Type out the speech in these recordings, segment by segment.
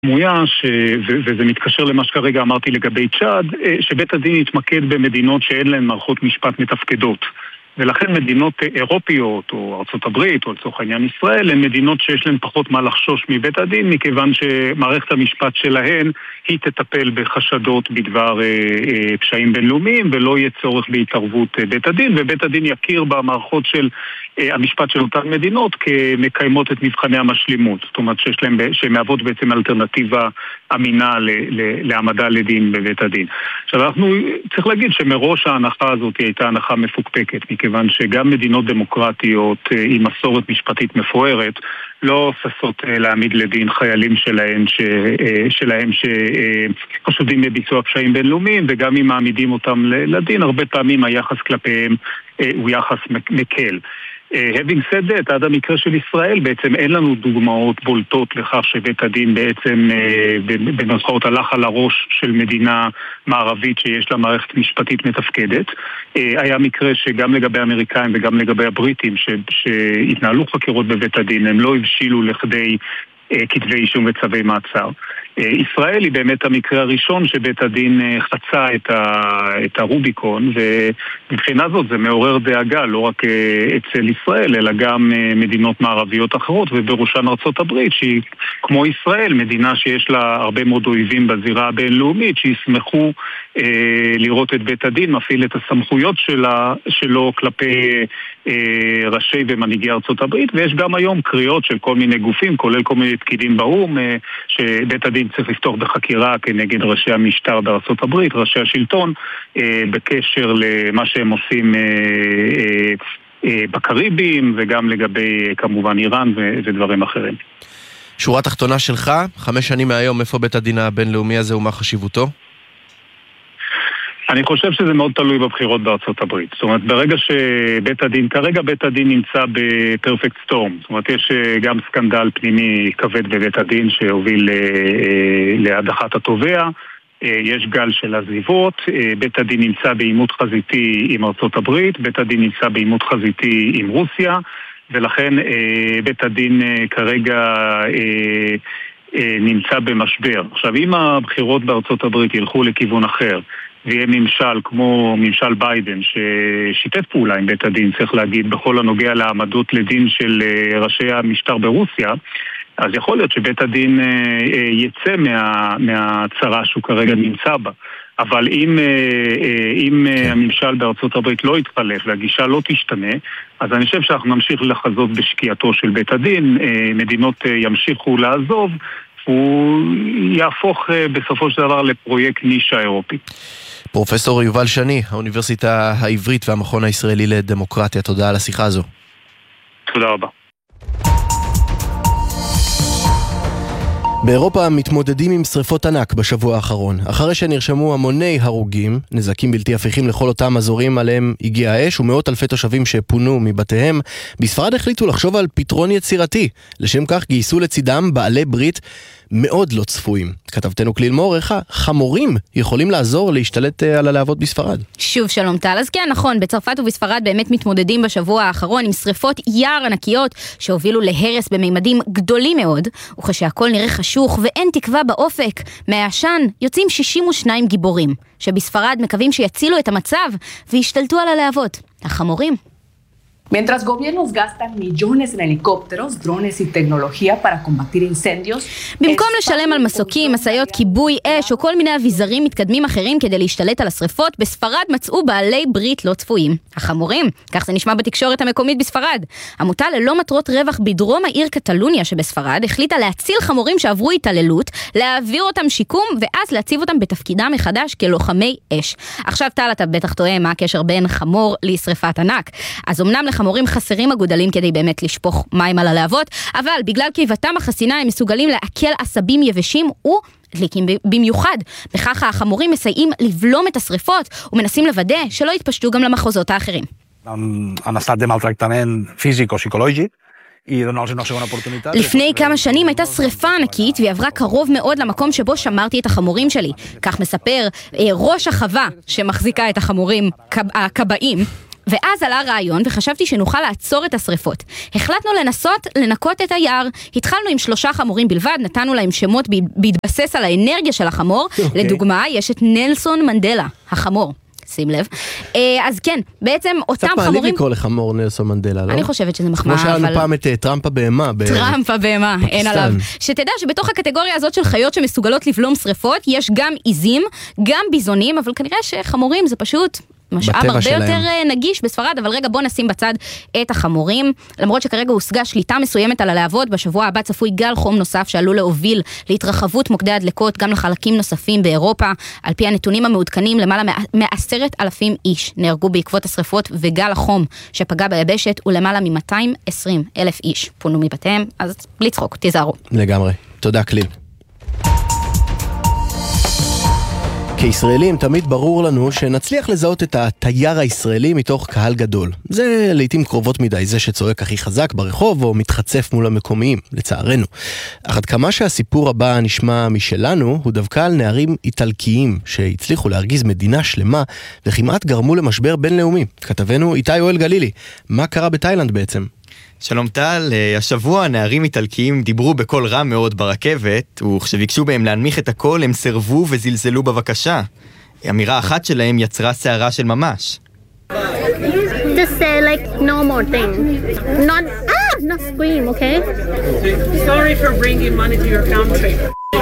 מויה, וזה מתקשר למה שכרגע אמרתי לגבי צ'אד, שבית הדין יתמקד במדינות שאין להן מערכות משפט מתפקדות. ולכן מדינות אירופיות או ארצות הברית או לצורך העניין ישראל הן מדינות שיש להן פחות מה לחשוש מבית הדין, מכיוון שמערכת המשפט שלהן היא תטפל בחשדות בדבר פשעים בינלאומיים ולא יהיה צורך בהתערבות בית הדין, ובית הדין יכיר במערכות של המשפט של אותן מדינות כמקיימות את מבחני המשלימות, זאת אומרת שהן מהוות בעצם אלטרנטיבה אמינה להעמדה לדין בבית הדין. עכשיו אנחנו צריך להגיד שמראש ההנחה הזאת הייתה הנחה מפוקפקת, מכיוון שגם מדינות דמוקרטיות עם מסורת משפטית מפוארת לא ששות להעמיד לדין חיילים שלהם שחשודים בביצוע פשעים בינלאומיים, וגם אם מעמידים אותם לדין הרבה פעמים היחס כלפיהם הוא יחס מקל. Having said that, עד המקרה של ישראל בעצם אין לנו דוגמאות בולטות לכך שבית הדין בעצם בנוסחאות הלך על הראש של מדינה מערבית שיש לה מערכת משפטית מתפקדת. היה מקרה שגם לגבי האמריקאים וגם לגבי הבריטים שהתנהלו חקירות בבית הדין, הם לא הבשילו לכדי כתבי אישום וצווי מעצר. ישראל היא באמת המקרה הראשון שבית הדין חצה את הרוביקון, ומבחינה זאת זה מעורר דאגה לא רק אצל ישראל אלא גם מדינות מערביות אחרות, ובראשן ארצות הברית שהיא כמו ישראל מדינה שיש לה הרבה מאוד אויבים בזירה הבינלאומית שישמחו לראות את בית הדין מפעיל את הסמכויות שלו כלפי ראשי ומנהיגי ארצות הברית. ויש גם היום קריאות של כל מיני גופים כולל כל מיני פקידים באו"ם שבית הדין צריך לפתוח בחקירה כנגד ראשי המשטר בארצות הברית, ראשי השלטון, בקשר למה שהם עושים בקריבים וגם לגבי כמובן איראן ודברים אחרים. שורה תחתונה שלך, 5 שנים מהיום, איפה בית הדין הבינלאומי הזה ומה חשיבותו? אני חושב שזה מאוד תלוי בבחירות בארצות הברית. זאת אומרת, ברגע שבית הדין, כרגע בית הדין נמצא בפרפקט סטורם. זאת אומרת, יש גם סקנדל פנימי כבד בבית הדין שהוביל להדחת התובע. יש גל של עזיבות. בית הדין נמצא בעימות חזיתי עם ארצות הברית. בית הדין נמצא בעימות חזיתי עם רוסיה. ולכן בית הדין כרגע נמצא במשבר. עכשיו, אם הבחירות בארצות הברית ילכו לכיוון אחר, ויהיה ממשל כמו ממשל ביידן ששיתף פעולה עם בית הדין, צריך להגיד, בכל הנוגע לעמדות לדין של ראשי המשטר ברוסיה, אז יכול להיות שבית הדין יצא מהצרה שהוא כרגע נמצא בה. אבל אם הממשל בארצות הברית לא יתחלף והגישה לא תשתנה, אז אני חושב שאנחנו נמשיך לחזות בשקיעתו של בית הדין, מדינות ימשיכו לעזוב, הוא יהפוך בסופו של דבר לפרויקט נישה אירופי. פרופסור יובל שני, האוניברסיטה העברית והמכון הישראלי לדמוקרטיה, תודה על השיחה הזו. תודה רבה. באירופה מתמודדים עם שריפות ענק בשבוע האחרון. אחרי שנרשמו המוני הרוגים, נזקים בלתי הפיכים לכל אותם אזורים עליהם הגיעה האש, ומאות אלפי תושבים שפונו מבתיהם, בספרד החליטו לחשוב על פתרון יצירתי. לשם כך גייסו לצידם בעלי ברית מאוד לא צפויים. כתבתנו כליל מור, איך החמורים יכולים לעזור להשתלט על הלהבות בספרד? שוב שלום טל, אז כן, נכון, בצרפת ובספרד באמת מתמודדים בשבוע האחרון עם שריפות יער ענקיות שהובילו להרס בממדים גדולים מאוד, וכשהכל נראה חשוך ואין תקווה באופק, מהעשן יוצאים 62 גיבורים, שבספרד מקווים שיצילו את המצב וישתלטו על הלהבות, החמורים. Mientras gobiernos gastan millones en helicópteros, drones y tecnología para combatir incendios. במקום לשלם על מסוקים, מסעיות כיבוי אש או כל מיני אביזרים מתקדמים אחרים כדי להשתלט על השריפות, בספרד מצאו בעלי ברית לא צפויים. החמורים, כך זה נשמע בתקשורת המקומית בספרד. עמותה ללא מטרות רווח בדרום העיר קטלוניה שבספרד החליטה להציל חמורים שעברו התעללות, להעביר אותם שיקום ואז להציב אותם בתפקידם מחדש כלוחמי אש. עכשיו טל, אתה בטח טועה מה הקשר בין חמור לשריפת ענק. אז אמנם חמורים חסרים הגודלים כדי באמת לשפוך מים על הלהבות, אבל בגלל קיבתם החסינה הם מסוגלים לעכל עשבים יבשים ודליקים במיוחד. בכך החמורים מסייעים לבלום את השריפות ומנסים לוודא שלא יתפשטו גם למחוזות האחרים. לפני כמה שנים הייתה שריפה ענקית והיא עברה קרוב מאוד למקום שבו שמרתי את החמורים שלי. כך מספר ראש החווה שמחזיקה את החמורים, הכבאים. ואז עלה רעיון וחשבתי שנוכל לעצור את השריפות. החלטנו לנסות לנקות את היער. התחלנו עם 3 חמורים בלבד, נתנו להם שמות בהתבסס על האנרגיה של החמור. לדוגמה, יש את נלסון מנדלה, החמור. שים לב. אז כן, בעצם אותם חמורים... קצת מעליב לקרוא לחמור נלסון מנדלה, לא? אני חושבת שזה מחמאה, כמו שהיה לנו פעם את טראמפ הבהמה. טראמפ הבהמה, אין עליו. שתדע שבתוך הקטגוריה הזאת של חיות שמסוגלות לבלום שריפות, יש גם עיזים, גם ביזונים, אבל כנראה שחמורים זה פשוט... משאב הרבה יותר נגיש בספרד, אבל רגע בוא נשים בצד את החמורים, למרות שכרגע הושגה שליטה מסוימת על הלהבות, בשבוע הבא צפוי גל חום נוסף שעלול להוביל להתרחבות מוקדי הדלקות גם לחלקים נוספים באירופה. על פי הנתונים המעודכנים, למעלה מ10,000 איש נהרגו בעקבות השריפות וגל החום שפגע ביבשת, ולמעלה מ220,000 איש פונו מבתיהם, אז בלי צחוק, תיזהרו. לגמרי. תודה כליל. כישראלים תמיד ברור לנו שנצליח לזהות את התייר הישראלי מתוך קהל גדול. זה לעתים קרובות מדי, זה שצועק הכי חזק ברחוב או מתחצף מול המקומיים, לצערנו. אך עד כמה שהסיפור הבא נשמע משלנו, הוא דווקא על נערים איטלקיים שהצליחו להרגיז מדינה שלמה וכמעט גרמו למשבר בינלאומי. כתבנו איתי יואל גלילי, מה קרה בתאילנד בעצם? שלום טל, השבוע נערים איטלקיים דיברו בקול רם מאוד ברכבת, וכשביקשו בהם להנמיך את הקול הם סרבו וזלזלו בבקשה. אמירה אחת שלהם יצרה סערה של ממש. Just say like no more thing. Not scream, okay? Sorry for bringing money to your country.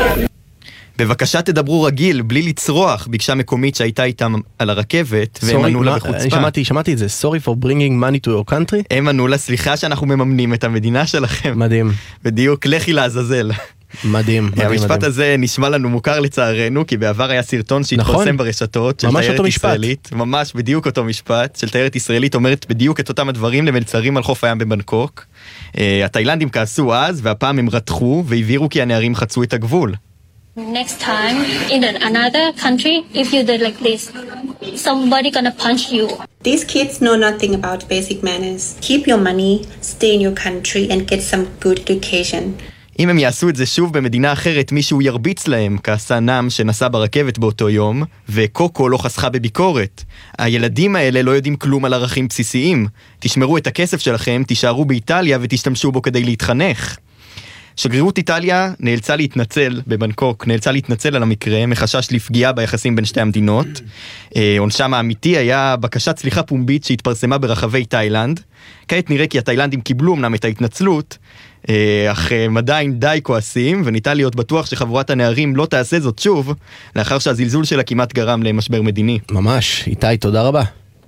בבקשה תדברו רגיל, בלי לצרוח, ביקשה מקומית שהייתה איתם על הרכבת, והם ענו לה בחוצפה. שמעתי את זה, sorry for bringing money to your country? הם ענו לה, סליחה שאנחנו מממנים את המדינה שלכם. מדהים. בדיוק, לכי לעזאזל. מדהים. המשפט הזה נשמע לנו מוכר לצערנו, כי בעבר היה סרטון שהתפרסם ברשתות של תיירת ישראלית, ממש בדיוק אותו משפט, של תיירת ישראלית אומרת בדיוק את אותם הדברים למלצרים על חוף הים בבנקוק. התאילנדים כעסו אז, והפעם הם רתחו והבהירו כי הנערים חצו את הגבול. Next time, in another country, if you did like this, somebody gonna punch you. These kids know nothing about basic manners. Keep your money, stay in your country and get some good education. אם הם יעשו את זה שוב במדינה אחרת, מישהו ירביץ להם, כעסה נם שנסע ברכבת באותו יום, וקוקו לא חסכה בביקורת. הילדים האלה לא יודעים כלום על ערכים בסיסיים. תשמרו את הכסף שלכם, תישארו באיטליה ותשתמשו בו כדי להתחנך. שגרירות איטליה נאלצה להתנצל בבנקוק, נאלצה להתנצל על המקרה, מחשש לפגיעה ביחסים בין שתי המדינות. עונשם האמיתי היה בקשת סליחה פומבית שהתפרסמה ברחבי תאילנד. כעת נראה כי התאילנדים קיבלו אמנם את ההתנצלות, אך הם עדיין די כועסים, וניתן להיות בטוח שחבורת הנערים לא תעשה זאת שוב, לאחר שהזלזול שלה כמעט גרם למשבר מדיני. ממש, איתי, תודה רבה.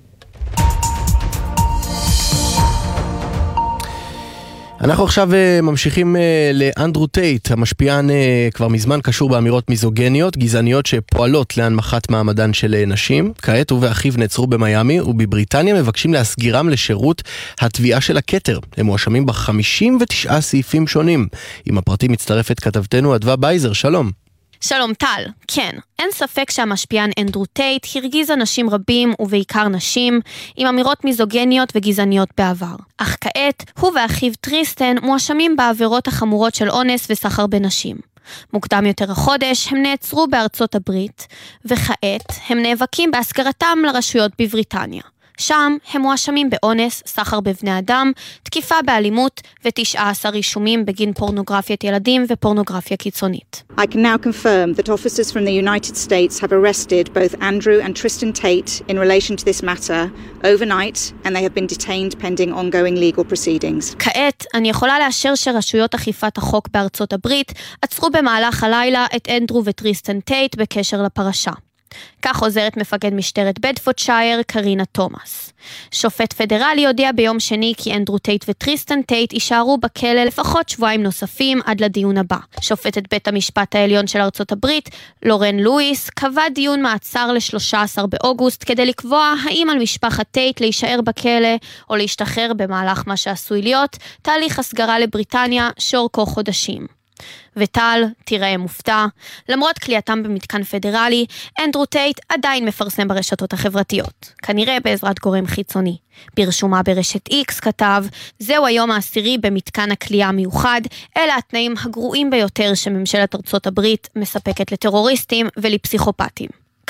אנחנו עכשיו ממשיכים לאנדרו טייט, המשפיען כבר מזמן קשור באמירות מיזוגניות, גזעניות שפועלות להנמכת מעמדן של נשים. כעת הוא ואחיו נעצרו במיימי, ובבריטניה מבקשים להסגירם לשירות התביעה של הכתר. הם מואשמים ב59 סעיפים שונים. עם הפרטים מצטרפת כתבתנו אדווה בייזר, שלום. שלום טל, כן, אין ספק שהמשפיען אנדרו טייט הרגיז אנשים רבים ובעיקר נשים עם אמירות מיזוגניות וגזעניות בעבר. אך כעת הוא ואחיו טריסטן מואשמים בעבירות החמורות של אונס וסחר בנשים. מוקדם יותר החודש הם נעצרו בארצות הברית, וכעת הם נאבקים בהסגרתם לרשויות בבריטניה. שם הם מואשמים באונס, סחר בבני אדם, תקיפה באלימות ו19 רישומים בגין פורנוגרפיית ילדים ופורנוגרפיה קיצונית. I can now confirm that officers from the United States have arrested both Andrew and Tristan Tate in relation to this matter overnight and they have been detained pending ongoing legal proceedings. כעת אני יכולה לאשר שרשויות אכיפת החוק בארצות הברית עצרו במהלך הלילה את אנדרו וטריסטן טייט בקשר לפרשה. כך עוזרת מפקד משטרת בדפורדשייר קרינה תומאס. שופט פדרלי הודיע ביום שני כי אנדרו טייט וטריסטן טייט יישארו בכלא לפחות שבועיים נוספים עד לדיון הבא. שופטת בית המשפט העליון של ארצות הברית, לורן לואיס, קבע דיון מעצר ל-13 באוגוסט כדי לקבוע האם על משפחת טייט להישאר בכלא או להשתחרר במהלך מה שעשוי להיות תהליך הסגרה לבריטניה שאורכו חודשים. וטל, תראה מופתע, למרות כליאתם במתקן פדרלי, אנדרו טייט עדיין מפרסם ברשתות החברתיות, כנראה בעזרת גורם חיצוני. ברשומה ברשת X כתב, זהו היום העשירי במתקן הכליאה המיוחד, אלה התנאים הגרועים ביותר שממשלת ארצות הברית מספקת לטרוריסטים ולפסיכופטים.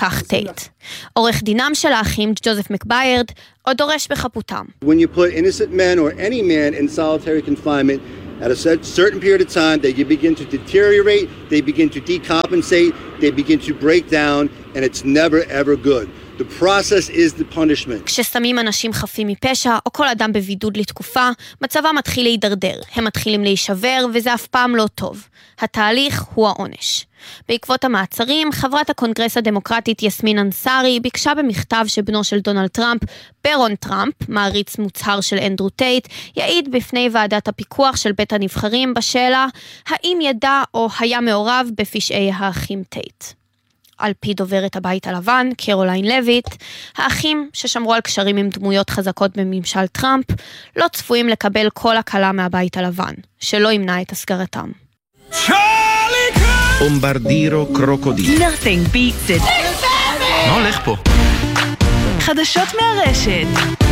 כך טייט. עורך דינם של האחים, ג'וזף מקביירד, עוד דורש בחפותם. When you put innocent men or any man in solitary confinement at a certain period of time, they begin to deteriorate, they begin to decompensate, they begin to break down, and it's never ever good. The process is the punishment. כששמים אנשים חפים מפשע, או כל אדם בבידוד לתקופה, מצבם מתחיל להידרדר. הם מתחילים להישבר, וזה אף פעם לא טוב. התהליך הוא העונש. בעקבות המעצרים, חברת הקונגרס הדמוקרטית יסמין אנסארי ביקשה במכתב שבנו של דונלד טראמפ, ברון טראמפ, מעריץ מוצהר של אנדרו טייט, יעיד בפני ועדת הפיקוח של בית הנבחרים בשאלה האם ידע או היה מעורב בפשעי האחים טייט. על פי דוברת הבית הלבן, קרוליין לויט, האחים ששמרו על קשרים עם דמויות חזקות בממשל טראמפ, לא צפויים לקבל כל הקלה מהבית הלבן, שלא ימנע את הסגרתם. בומברדירו קרוקודיל. Nothing beats it. מה הולך פה? חדשות מהרשת.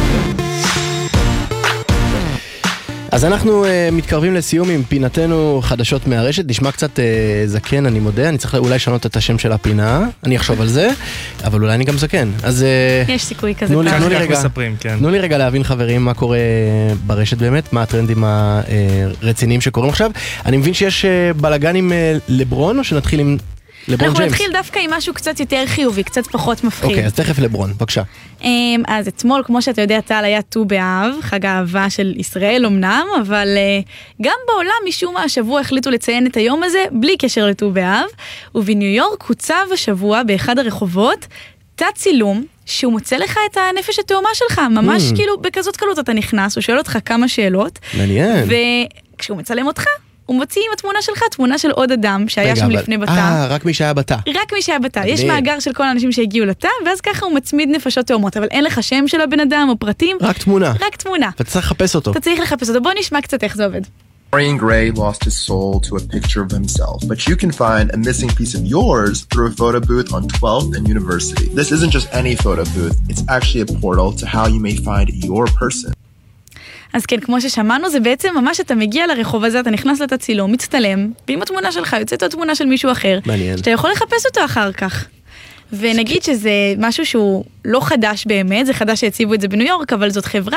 אז אנחנו מתקרבים לסיום עם פינתנו חדשות מהרשת, נשמע קצת זקן, אני מודה, אני צריך אולי לשנות את השם של הפינה, אני אחשוב על זה, אבל אולי אני גם זקן, אז יש סיכוי כזה. תנו לי רגע להבין חברים מה קורה ברשת באמת, מה הטרנדים הרציניים שקורים עכשיו. אני מבין שיש בלגן עם לברון, או שנתחיל עם לברון ג'יימס? אנחנו נתחיל דווקא עם משהו קצת יותר חיובי, קצת פחות מפחיד. אוקיי, אז תכף לברון, בבקשה. אז אתמול, כמו שאתה יודע, טל היה ט"ו באב, חג האהבה של ישראל אמנם, אבל גם בעולם משום מה השבוע החליטו לציין את היום הזה בלי קשר לט"ו באב, ובניו יורק הוצב השבוע באחד הרחובות תת צילום שהוא מוצא לך את הנפש התאומה שלך, ממש כאילו בכזאת קלות אתה נכנס, הוא שואל אותך כמה שאלות, מעניין. וכשהוא מצלם אותך, הוא מוציא עם התמונה שלך, תמונה של עוד אדם שהיה שם לפני בתא. רק מי שהיה בתא. רק מי שהיה בתא. יש מאגר של כל האנשים שהגיעו לתא, ואז ככה הוא מצמיד נפשות תאומות, אבל אין לך שם של הבן אדם או פרטים. רק תמונה. רק תמונה. אתה צריך לחפש אותו. אתה צריך לחפש אותו. בוא נשמע קצת איך זה עובד. Dorian Gray lost his soul to a picture of himself, but you can find a missing piece of yours through a photo booth on 12th and University. This isn't just any photo booth, it's actually a portal to how you may find your person. אז כן, כמו ששמענו, זה בעצם ממש אתה מגיע לרחוב הזה, אתה נכנס לתצילום, מצטלם, ועם התמונה שלך יוצאת עוד תמונה של מישהו אחר, מעניין. שאתה יכול לחפש אותו אחר כך. ונגיד שזה משהו שהוא לא חדש באמת, זה חדש שהציבו את זה בניו יורק, אבל זאת חברה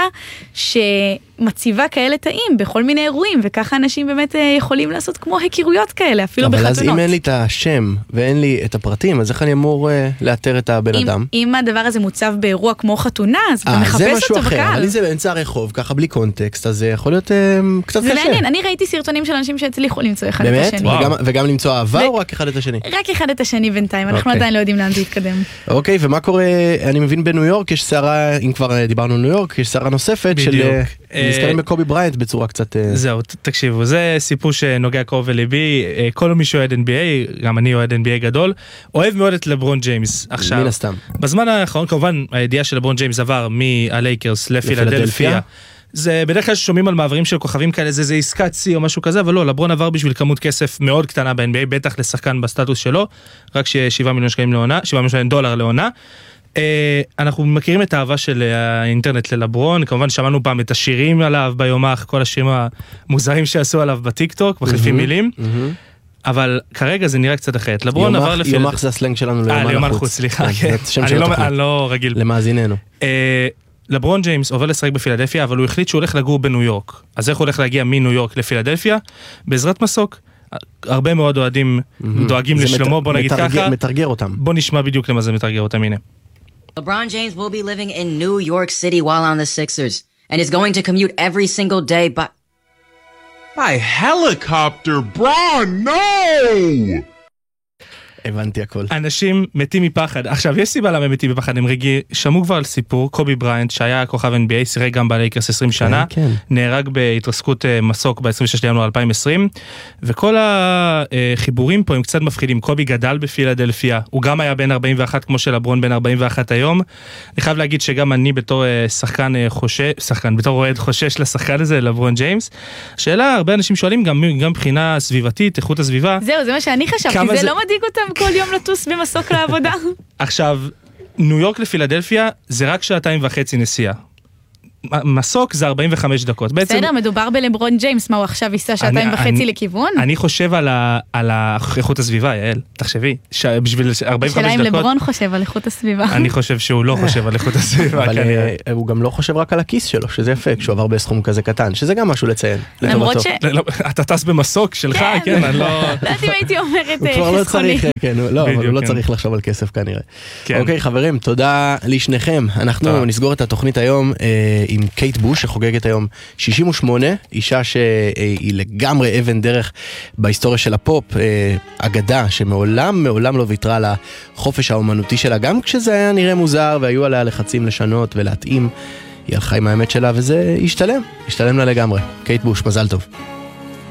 שמציבה כאלה תאים בכל מיני אירועים, וככה אנשים באמת יכולים לעשות כמו היכרויות כאלה, אפילו בחתונות. אבל אז אם אין לי את השם ואין לי את הפרטים, אז איך אני אמור לאתר את הבן אדם? אם הדבר הזה מוצב באירוע כמו חתונה, אז אתה מחפש אותו בקהל. אבל אם זה באמצע הרחוב, ככה בלי קונטקסט, אז זה יכול להיות קצת קשה. זה מעניין, אני ראיתי סרטונים של אנשים שהצליחו למצוא אחד את השני. וגם למצוא אהבה או רק אחד את השני? רק אחד את השני בינתיים, אנחנו עדיין לא יודעים לאן זה יתקדם. אוקיי, ומה קורה, אני מבין בניו יורק יש שרה, אם כבר דיברנו ניו יורק, יש שרה נוספת של נזכרים בקובי בריינט בצורה קצת... זהו, תקשיבו, זה סיפור שנוגע קרוב לליבי, כל מי שאוהד NBA, גם אני אוהד NBA גדול, אוהב מאוד את לברון ג'יימס. עכשיו, מן הסתם. בזמן האחרון, כמובן, הידיעה של לברון ג'יימס עבר מהלייקרס לפילדלפיה. זה בדרך כלל שומעים על מעברים של כוכבים כאלה, זה עסקת C או משהו כזה, אבל לא, לברון עבר בשביל כמות כסף מאוד קטנה ב-NBA, בטח לשחקן בסטטוס שלו, רק $7 מיליון דולר לעונה. אנחנו מכירים את האהבה של האינטרנט ללברון, כמובן שמענו פעם את השירים עליו ביומך, כל השירים המוזרים שעשו עליו בטיקטוק, בחליפים מילים, אבל כרגע זה נראה קצת אחרת. לברון עבר יומך זה הסלנג שלנו ליומן החוץ, סליחה, אני לא רגיל. למאזיננו. לברון ג'יימס עובר לשחק בפילדלפיה, אבל הוא החליט שהוא הולך לגור בניו יורק. אז איך הוא הולך להגיע מניו יורק לפילדלפיה? בעזרת מסוק. הרבה מאוד אוהדים דואגים לשלומו, בוא נגיד ככה. מתרגר אותם. בוא נשמע בדיוק למה זה מתרגר אותם, הנה. LeBron James will be living in New York City while on the Sixers, and is going to commute every single day by helicopter, Bron, no! הבנתי הכל. אנשים מתים מפחד. עכשיו, יש סיבה למה הם מתים מפחד. הם שמעו כבר על סיפור, קובי בריינט, שהיה כוכב NBA, שיחק גם בלייקרס 20 שנה, נהרג בהתרסקות מסוק ב-26 לינואר 2020, וכל החיבורים פה הם קצת מפחידים. קובי גדל בפילדלפיה, הוא גם היה בן 41 כמו של לברון בן 41 היום. אני חייב להגיד שגם אני בתור בתור אוהד חושש לשחקן הזה, לברון ג'יימס. השאלה, הרבה אנשים שואלים גם מבחינה סביבתית, איכות הסביבה. זהו, זה מה שאני חשבתי, זה לא מדאיג אותם כל יום לטוס במסוק לעבודה. עכשיו, ניו יורק לפילדלפיה זה רק 2.5 נסיעה. מסוק זה 45 דקות. בסדר, מדובר בלברון ג'יימס, מה הוא עכשיו ייסע 2.5 לכיוון? אני חושב על איכות הסביבה, יעל, תחשבי, בשביל 45 דקות... השאלה אם לברון חושב על איכות הסביבה. אני חושב שהוא לא חושב על איכות הסביבה. אבל הוא גם לא חושב רק על הכיס שלו, שזה יפה, כשהוא עבר בסכום כזה קטן, שזה גם משהו לציין. למרות אתה טס במסוק שלך, כן, אני לא... לא יודעת אם הייתי אומרת הוא כבר לא צריך, כן, לא, אבל הוא לא צריך לחשוב על כסף כנראה. אוקיי, חברים, תודה לשניכם. אנחנו נסגור את התוכנית היום עם קייט בוש, שחוגגת היום 68, אישה שהיא לגמרי אבן דרך בהיסטוריה של הפופ, אגדה שמעולם לא ויתרה על החופש האומנותי שלה, גם כשזה היה נראה מוזר והיו עליה לחצים לשנות ולהתאים, היא הלכה עם האמת שלה וזה השתלם לה לגמרי. קייט בוש, מזל טוב.